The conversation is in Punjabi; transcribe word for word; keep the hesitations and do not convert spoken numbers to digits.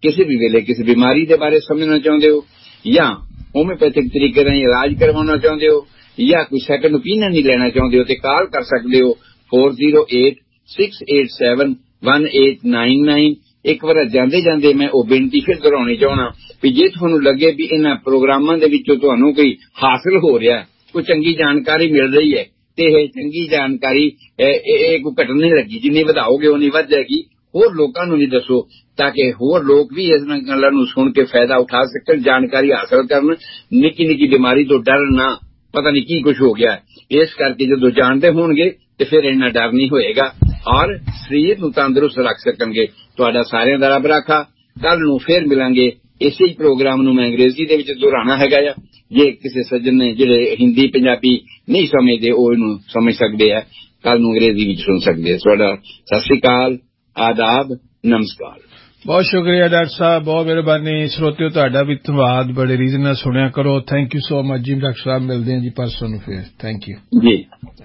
ਕਿਸੇ ਵੀ ਵੇਲੇ ਕਿਸੇ ਬਿਮਾਰੀ ਦੇ ਬਾਰੇ ਸਮਝਣਾ ਚਾਹੁੰਦੇ ਹੋ ਜਾਂ ਹੋਮਿਓਪੈਥਿਕ ਤਰੀਕੇ ਰਾਹੀਂ ਇਲਾਜ ਕਰਵਾਉਣਾ ਚਾਹੁੰਦੇ ਹੋ ਜਾਂ ਕੋਈ ਸੈਕੰਡ ਓਪੀਨੀਅਨ ਨਹੀਂ ਲੈਣਾ ਚਾਹੁੰਦੇ ਹੋ ਤੇ ਕਾਲ ਕਰ ਸਕਦੇ ਹੋ four zero eight six eight seven one eight nine nine। ਇੱਕ ਵਾਰ ਜਾਂਦੇ ਜਾਂਦੇ ਮੈਂ ਉਹ ਬੇਨਤੀ ਫਿਰ ਦੁਹਰਾਉਣੀ ਚਾਹੁੰਦਾ ਵੀ ਜੇ ਤੁਹਾਨੂੰ ਲੱਗੇ ਵੀ ਇਹਨਾਂ ਪ੍ਰੋਗਰਾਮਾਂ ਦੇ ਵਿੱਚੋਂ ਤੁਹਾਨੂੰ ਕੋਈ ਹਾਸਲ ਹੋ ਰਿਹਾ, ਕੋਈ ਚੰਗੀ ਜਾਣਕਾਰੀ ਮਿਲ ਰਹੀ ਹੈ ਤੇ ਇਹ ਚੰਗੀ ਜਾਣਕਾਰੀ ਇਹ ਕੋਈ ਘਟਣ ਨਹੀਂ ਲੱਗੀ, ਜਿੰਨੀ ਵਧਾਓਗੇ ਉਨੀ ਵੱਧ ਜਾਏਗੀ। ਹੋਰ ਲੋਕਾਂ ਨੂੰ ਵੀ ਦੱਸੋ ਤਾਂ ਕਿ ਹੋਰ ਲੋਕ ਵੀ ਇਸ ਗੱਲਾਂ ਨੂੰ ਸੁਣ ਕੇ ਫਾਇਦਾ ਉਠਾ ਸਕਣ, ਜਾਣਕਾਰੀ ਹਾਸਲ ਕਰਨ, ਨਿੱਕੀ ਨਿੱਕੀ ਬਿਮਾਰੀ ਤੋਂ ਡਰਨ ਨਾ, ਪਤਾ ਨਹੀਂ ਕੀ ਕੁਝ ਹੋ ਗਿਆ। ਇਸ ਕਰਕੇ ਜਦੋਂ ਜਾਣਦੇ ਹੋਣਗੇ ਤੇ ਫਿਰ ਇੰਨਾ ਡਰ ਨਹੀਂ ਹੋਏਗਾ ਔਰ ਸਰੀਰ ਨੂੰ ਤੰਦਰੁਸਤ ਰੱਖ ਸਕਣਗੇ। ਤੁਹਾਡਾ ਸਾਰਿਆਂ ਦਾ ਰੱਬ ਰਾਖਾ। ਕੱਲ ਨੂੰ ਫਿਰ ਮਿਲਾਂਗੇ। ਇਸੇ ਹੀ ਪ੍ਰੋਗਰਾਮ ਨੂੰ ਮੈਂ ਅੰਗਰੇਜ਼ੀ ਦੇ ਵਿੱਚ ਦੁਹਰਾਉਣਾ ਹੈਗਾ ਆ, ਜੇ ਕਿਸੇ ਸੱਜਣ ਨੇ ਜਿਹੜੇ ਹਿੰਦੀ ਪੰਜਾਬੀ ਨਹੀਂ ਸਮਝਦੇ ਉਹ ਇਹਨੂੰ ਸਮਝ ਸਕਦੇ ਆ, ਕੱਲ ਨੂੰ ਅੰਗਰੇਜ਼ੀ ਵਿੱਚ ਸੁਣ ਸਕਦੇ ਆ। ਤੁਹਾਡਾ ਸਤਿ ਸ੍ਰੀ ਅਕਾਲ, ਆਦਾਬ, ਨਮਸਕਾਰ। ਬਹੁਤ ਸ਼ੁਕਰੀਆ ਡਾਕਟਰ ਸਾਹਿਬ, ਬਹੁਤ ਮਿਹਰਬਾਨੀ। ਸਰੋਤਿਓ ਤੁਹਾਡਾ ਵੀ ਧੰਨਵਾਦ, ਬੜੇ ਰੀਜ਼ਨ ਨਾਲ ਸੁਣਿਆ ਕਰੋ। ਥੈਂਕ ਯੂ ਸੋ ਮਚ ਜੀ। ਡਾਕਟਰ ਸਾਹਿਬ ਮਿਲਦੇ ਹਾਂ ਜੀ ਪਰਸੋਂ ਨੂੰ ਫਿਰ। ਥੈਂਕ ਯੂ ਜੀ।